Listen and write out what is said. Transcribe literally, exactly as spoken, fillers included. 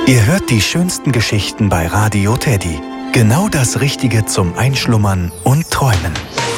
Ihr hört die schönsten Geschichten bei Radio Teddy. Genau das Richtige zum Einschlummern und Träumen.